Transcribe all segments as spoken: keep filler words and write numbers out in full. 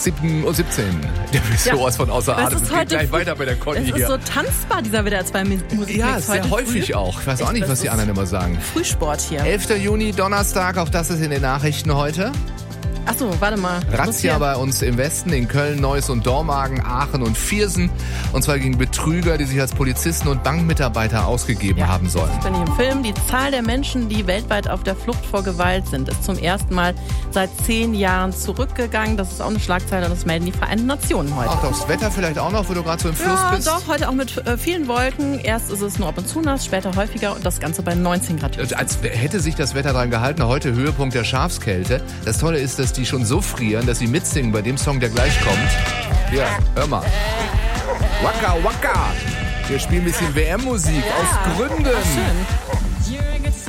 sieben Uhr siebzehn. Der ist Ja. sowas von außer Das Atem. ist Es geht heute gleich früh- weiter bei der Conny Es ist hier. so tanzbar, dieser W D R zwei Musikmix Ja, heute sehr häufig früh. auch. Ich weiß auch Echt, nicht, das was die ist anderen immer sagen. Frühsport hier. elfter Juni, Donnerstag, auch das ist in den Nachrichten heute. Achso, warte mal. Ich muss Razzia hier- bei uns im Westen, in Köln, Neuss und Dormagen, Aachen und Viersen. Und zwar gegen Betrüger, die sich als Polizisten und Bankmitarbeiter ausgegeben Ja, haben sollen. Das bin ich im Film. Die Zahl der Menschen, die weltweit auf der Flucht vor Gewalt sind, ist zum ersten Mal seit zehn Jahren zurückgegangen. Das ist auch eine Schlagzeile und das melden die Vereinten Nationen heute. Auch das Wetter vielleicht auch noch, wo du gerade so im Fluss Ja, bist. doch, heute auch mit äh, vielen Wolken. Erst ist es nur ab und zu nass, später häufiger und das Ganze bei neunzehn Grad. Also als hätte sich das Wetter dran gehalten. Heute Höhepunkt der Schafskälte. Das Tolle ist, dass die schon so frieren, dass sie mitsingen bei dem Song, der gleich kommt. Ja, hör mal. Waka Waka. Wir spielen ein bisschen W M-Musik aus Gründen. Ach, schön.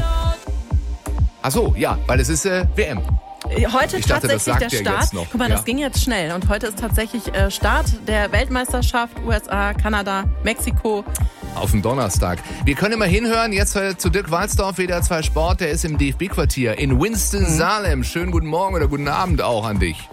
Ach so, ja, weil es ist äh, W M. Heute Ich dachte, das tatsächlich sagt der ihr Start. jetzt noch. Guck mal, Ja. das ging jetzt schnell. Und heute ist tatsächlich äh, Start der Weltmeisterschaft U S A, Kanada, Mexiko. Auf dem Donnerstag. Wir können immer hinhören, jetzt äh, zu Dirk Walzdorf, W D R zwei Sport, der ist im D F B-Quartier in Winston-Salem. Schönen guten Morgen oder guten Abend auch an dich.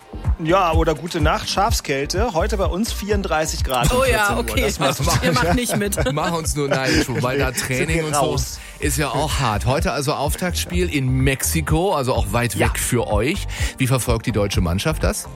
Ja, oder gute Nacht, Schafskälte. Heute bei uns vierunddreißig Grad. um Oh ja, vierzehn Uhr. okay. Das macht macht- Ihr macht nicht mit. Mach uns nur neidisch, weil da Training wir und so raus. ist ja auch hart. Heute also Auftaktspiel in Mexiko, also auch weit Ja. weg für euch. Wie verfolgt die deutsche Mannschaft das?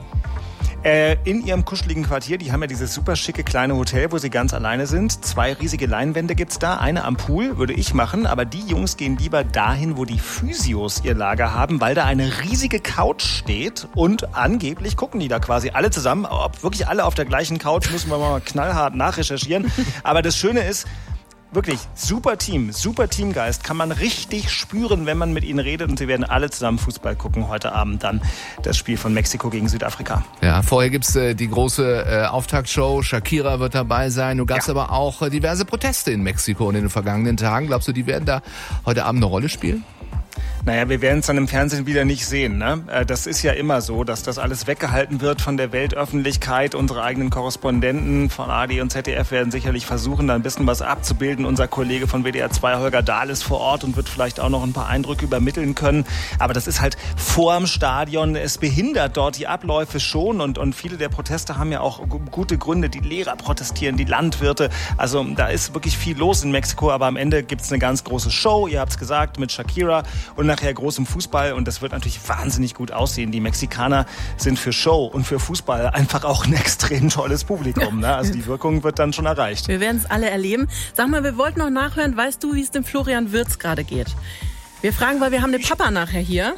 Äh, in ihrem kuscheligen Quartier, die haben ja dieses super schicke kleine Hotel, wo sie ganz alleine sind. Zwei riesige Leinwände gibt's da, eine am Pool, würde ich machen. Aber die Jungs gehen lieber dahin, wo die Physios ihr Lager haben, weil da eine riesige Couch steht. Und angeblich gucken die da quasi alle zusammen. Ob wirklich alle auf der gleichen Couch, müssen wir mal knallhart nachrecherchieren. Aber das Schöne ist, wirklich, super Team, super Teamgeist, kann man richtig spüren, wenn man mit ihnen redet. Und sie werden alle zusammen Fußball gucken heute Abend dann das Spiel von Mexiko gegen Südafrika. Ja, vorher gibt's äh, die große äh, Auftaktshow. Shakira wird dabei sein. Nun gab's Ja. aber auch äh, diverse Proteste in Mexiko in den vergangenen Tagen. Glaubst du, die werden da heute Abend eine Rolle spielen? Naja, wir werden es dann im Fernsehen wieder nicht sehen. Ne? Äh, Das ist ja immer so, dass das alles weggehalten wird von der Weltöffentlichkeit. Unsere eigenen Korrespondenten von A R D und Z D F werden sicherlich versuchen, da ein bisschen was abzubilden. Unser Kollege von W D R zwei, Holger Dahl, ist vor Ort und wird vielleicht auch noch ein paar Eindrücke übermitteln können. Aber das ist halt vorm Stadion. Es behindert dort die Abläufe schon. Und, und viele der Proteste haben ja auch gu- gute Gründe. Die Lehrer protestieren, die Landwirte. Also da ist wirklich viel los in Mexiko. Aber am Ende gibt's eine ganz große Show. Ihr habt's gesagt, mit Shakira. Und nachher großem Fußball und das wird natürlich wahnsinnig gut aussehen. Die Mexikaner sind für Show und für Fußball einfach auch ein extrem tolles Publikum. Ne? Also die Wirkung wird dann schon erreicht. Wir werden es alle erleben. Sag mal, wir wollten noch nachhören, weißt du, wie es dem Florian Wirtz gerade geht? Wir fragen, weil wir haben den Papa nachher hier.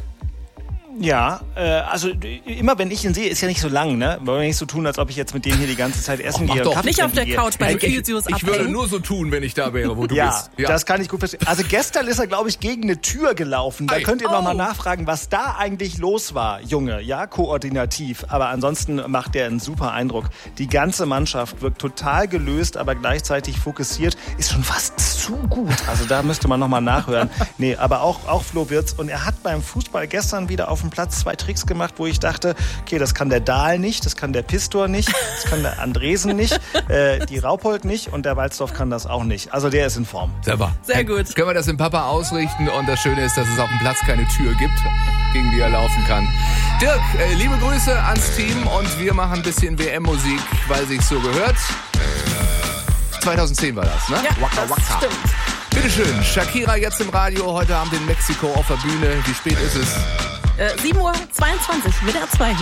Ja, äh, also immer wenn ich ihn sehe, ist ja nicht so lang, ne? Wollen wir nicht so tun, als ob ich jetzt mit dem hier die ganze Zeit essen mach gehe. doch. und Kaffee Nicht auf der trinken gehe. Couch bei den Ich, Physios ich würde abhängen. nur so tun, wenn ich da wäre, wo du Ja, bist. das kann ich gut verstehen. Also gestern ist er, glaube ich, gegen eine Tür gelaufen. Da Ei. könnt ihr noch mal Oh. nachfragen, was da eigentlich los war, Junge. Ja, koordinativ. Aber ansonsten macht er einen super Eindruck. Die ganze Mannschaft wirkt total gelöst, aber gleichzeitig fokussiert. Ist schon fast zu gut. Also da müsste man noch mal nachhören. Nee, aber auch, auch Flo Wirtz. Und er hat beim Fußball gestern wieder auf dem Platz zwei Tricks gemacht, wo ich dachte, okay, das kann der Dahl nicht, das kann der Pistor nicht, das kann der Andresen nicht, äh, die Raupold nicht und der Walzdorf kann das auch nicht. Also der ist in Form. Selber. Sehr gut. Können wir das dem Papa ausrichten und das Schöne ist, dass es auf dem Platz keine Tür gibt, gegen die er laufen kann. Dirk, äh, liebe Grüße ans Team und wir machen ein bisschen W M-Musik, weil sich's so gehört. zweitausendzehn war das, ne? Ja, Waka das Waka. stimmt. Bitteschön, Shakira jetzt im Radio, heute Abend in Mexiko auf der Bühne. Wie spät ist es? Äh, sieben Uhr zweiundzwanzig, W D R zwei hier.